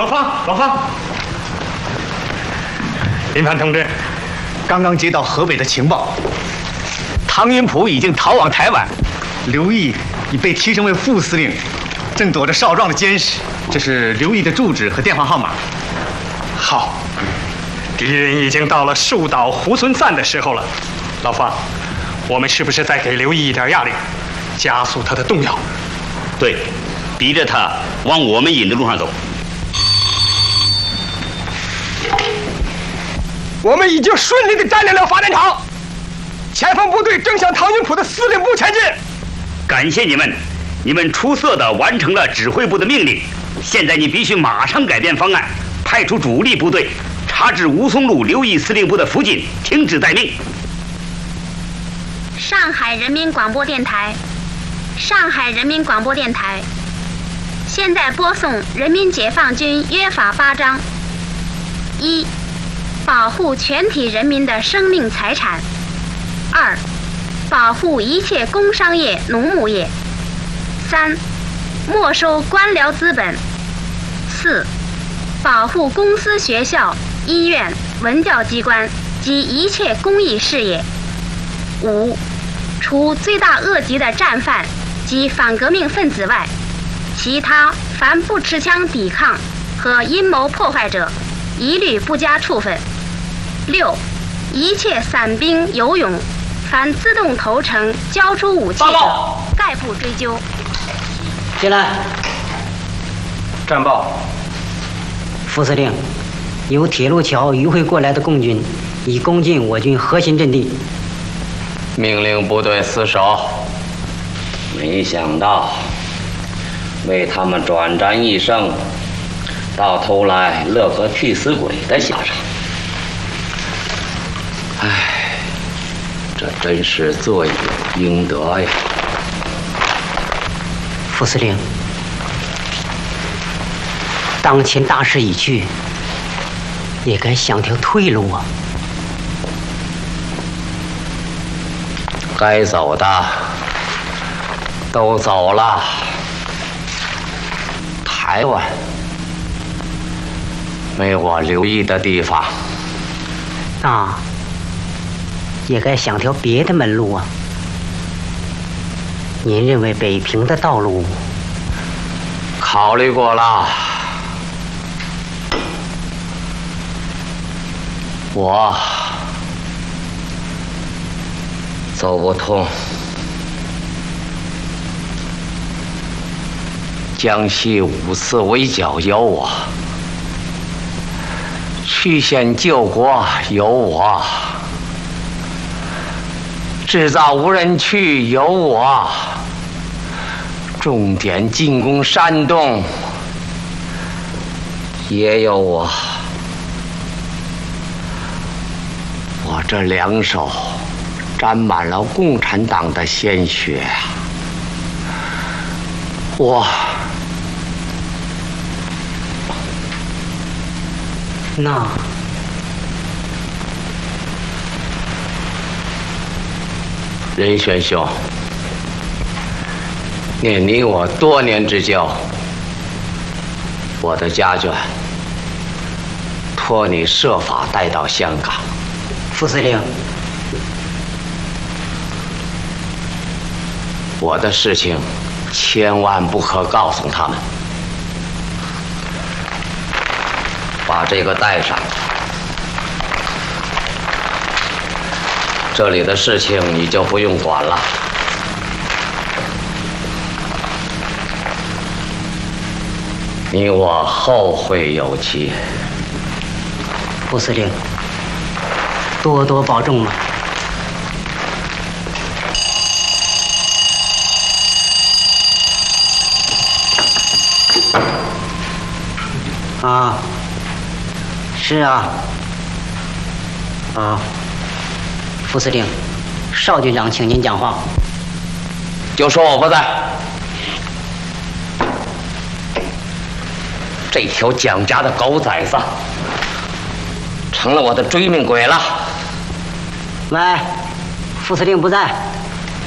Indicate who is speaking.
Speaker 1: 老方，林凡同志，
Speaker 2: 刚刚接到河北的情报，唐云甫已经逃往台湾，刘毅已被提升为副司令，正躲着少壮的监视。这是刘毅的住址和电话号码。
Speaker 1: 好，敌人已经到了树倒猢狲散的时候了。老方，我们是不是再给刘毅一点压力，加速他的动摇？
Speaker 3: 对，逼着他往我们引的路上走。
Speaker 4: 我们已经顺利地占领了发电厂，前锋部队正向唐云甫的司令部前进。
Speaker 3: 感谢你们，你们出色地完成了指挥部的命令。现在你必须马上改变方案，派出主力部队插至吴淞路刘毅司令部的附近，停止待命。
Speaker 5: 上海人民广播电台，上海人民广播电台，现在播送人民解放军约法8章：一、保护全体人民的生命财产；二、保护一切工商业、农牧业；三、没收官僚资本；四、保护公司、学校、医院、文教机关及一切公益事业；五、除罪大恶极的战犯及反革命分子外，其他凡不持枪抵抗和阴谋破坏者，一律不加处分。六、一切散兵游勇，凡自动投诚交出武器者，概不追究。
Speaker 6: 进来。
Speaker 4: 战报。
Speaker 6: 副司令，由铁路桥迂回过来的共军已攻进我军核心阵地。
Speaker 7: 命令部队死守。没想到，为他们转战一生，到头来乐个替死鬼的下场。唉，这真是罪有应得呀！
Speaker 6: 副司令，当前大势已去，也该想条退路啊！
Speaker 7: 该走的都走了，台湾没我留意的地方，
Speaker 6: 那也该想条别的门路啊！您认为北平的道路？
Speaker 7: 考虑过了，我走不通。江西5次围剿有我，曲线救国有我，制造无人区有我，重点进攻山东也有我。我这两手沾满了共产党的鲜血啊！
Speaker 6: 那
Speaker 7: 任玄兄，念你我多年之交，我的家眷托你设法带到香港。
Speaker 6: 副司令，
Speaker 7: 我的事情千万不可告诉他们。把这个带上，这里的事情你就不用管了。你我后会有期。
Speaker 6: 副司令，多多保重了。啊，是啊。啊，副司令，邵军长，请您讲话。
Speaker 7: 就说我不在。这条蒋家的狗崽子成了我的追命鬼了。
Speaker 6: 喂，副司令不在。